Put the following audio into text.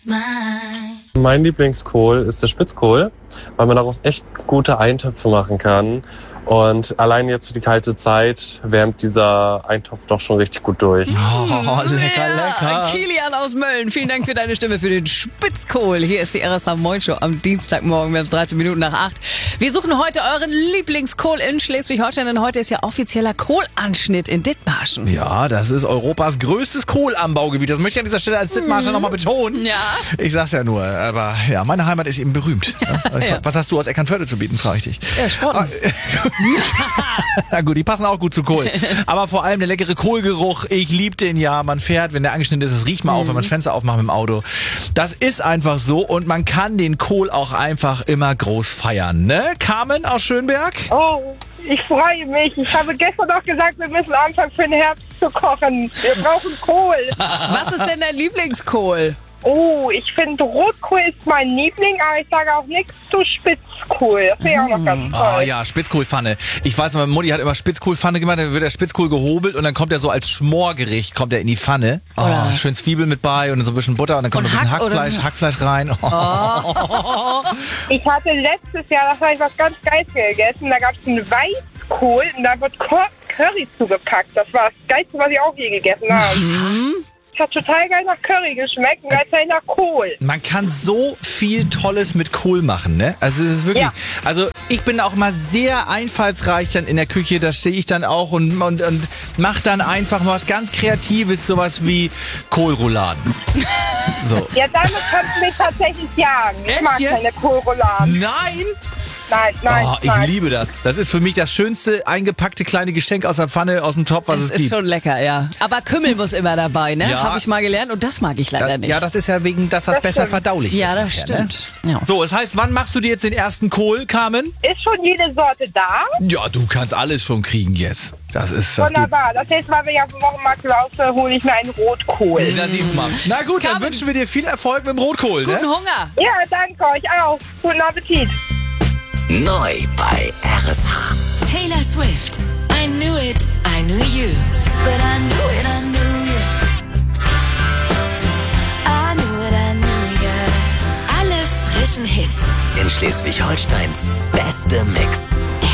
Mein Lieblingskohl ist der Spitzkohl, weil man daraus echt gute Eintöpfe machen kann. Und allein jetzt für die kalte Zeit wärmt dieser Eintopf doch schon richtig gut durch. Oh, lecker, lecker. Kilian aus Mölln, vielen Dank für deine Stimme für den Spitzkohl. Hier ist die RSA Moin Show am Dienstagmorgen. Wir haben es 13 Minuten nach 8. Wir suchen heute euren Lieblingskohl in Schleswig-Holstein, denn heute ist ja offizieller Kohlanschnitt in Dithmarschen. Ja, das ist Europas größtes Kohlanbaugebiet. Das möchte ich an dieser Stelle als Dithmarscher nochmal betonen. Ja. Ich sag's ja nur, aber ja, meine Heimat ist eben berühmt. Ja. Was hast du aus Eckernförde zu bieten, frage ich dich. Ja, Sport. Na gut, die passen auch gut zu Kohl. Aber vor allem der leckere Kohlgeruch, ich liebe den ja. Man fährt, wenn der angeschnitten ist, es riecht mal auf, wenn man das Fenster aufmacht mit dem Auto. Das ist einfach so und man kann den Kohl auch einfach immer groß feiern, ne? Carmen aus Schönberg? Oh, ich freue mich. Ich habe gestern noch gesagt, wir müssen anfangen für den Herbst zu kochen. Wir brauchen Kohl. Was ist denn dein Lieblingskohl? Oh, ich finde Rotkohl ist mein Liebling, aber ich sage auch nichts zu Spitzkohl. Das finde ich auch noch ganz toll. Oh ja, Spitzkohlpfanne. Ich weiß, meine Mutti hat immer Spitzkohlpfanne gemacht, dann wird der Spitzkohl gehobelt und dann kommt er so als Schmorgericht, kommt er in die Pfanne. Oh, schön Zwiebeln mit bei und so ein bisschen Butter und dann kommt Und ein bisschen Hack Hackfleisch rein. Oh. Ich hatte letztes Jahr, das habe ich was ganz Geiles gegessen, da gab es einen Weißkohl und da wird Curry zugepackt. Das war das Geilste, was ich auch je gegessen habe. Es hat total geil nach Curry geschmeckt und gleichzeitig nach Kohl. Man kann so viel Tolles mit Kohl machen, ne? Also es ist wirklich, Ja. also ich bin auch mal sehr einfallsreich dann in der Küche, da stehe ich dann auch und mach dann einfach mal was ganz Kreatives, sowas wie Kohlrouladen. So. Ja, damit kannst du mich tatsächlich jagen. Ich Echt mag jetzt? keine Kohlrouladen. Nein! Nein, Oh, ich liebe das. Das ist für mich das schönste eingepackte kleine Geschenk aus der Pfanne, aus dem Topf, was Das es ist gibt. schon lecker, ja. Aber Kümmel muss immer dabei, ne? Ja. Habe ich mal gelernt und das mag ich leider nicht. Ja, das ist ja wegen, dass das besser stimmt. verdaulich Ja, ist. das nachher, ne? stimmt. Ja. So, das heißt, wann machst du dir jetzt den ersten Kohl, Carmen? Ist schon jede Sorte da? Ja, du kannst alles schon kriegen jetzt. Das geht. Wunderbar. Das nächste Mal, wenn ich auf dem Wochenmarkt laufe, hole ich mir einen Rotkohl. Ja, siehst mal. Na gut, dann Carmen. wünschen wir dir viel Erfolg mit dem Rotkohl, Guten ne? Hunger. Ja, danke euch auch. Guten Appetit. Neu bei RSH. Taylor Swift. I knew it, I knew you. But I knew it, I knew you. I knew it, I knew you. Alle frischen Hits. In Schleswig-Holsteins beste Mix.